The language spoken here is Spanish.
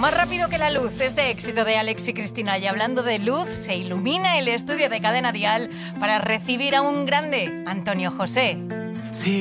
Más rápido que la luz, este éxito de Alex y Cristina. Y hablando de luz, se ilumina el estudio de Cadena Dial para recibir a un grande, Antonio José. Sí.